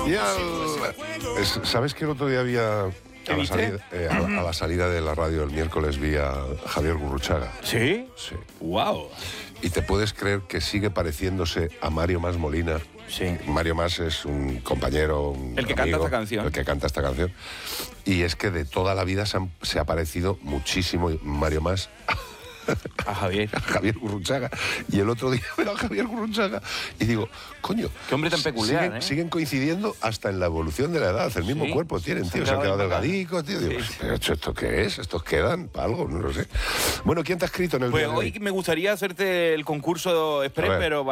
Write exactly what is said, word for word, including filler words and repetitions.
Y al... es- ¿Sabes que el otro día había... A la, salida, eh, a, la, a la salida de la radio el miércoles vi a Javier Gurruchaga. ¿Sí? Sí. ¡Wow! Y te puedes creer que sigue pareciéndose a Mario Mas Molina. Sí. Mario Mas es un compañero, un El que amigo, canta esta canción. El que canta esta canción. Y es que de toda la vida se, han- se ha parecido muchísimo Mario Mas A Javier. a Javier Gurruchaga. Y el otro día veo a Javier Gurruchaga y digo, coño, Qué hombre tan peculiar, siguen, ¿eh? siguen coincidiendo hasta en la evolución de la edad. El mismo Sí. cuerpo tienen, Se tío. han Se han quedado quedado delgadicos, tío. Digo, Sí. pero ¿esto qué es? ¿Estos quedan para algo? No lo sé. Bueno, ¿quién te ha escrito en el Pues día de hoy me gustaría hacerte el concurso express, A ver. pero